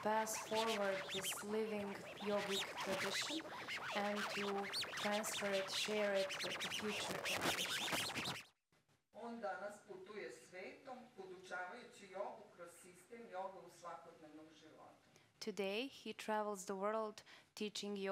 pass forward this living yogic tradition and to transfer it, share it with the future generations. On danas putuje svetom, podučavajući jogu kroz sistem joga u svakodnevnom životu. Today, he travels the world teaching yoga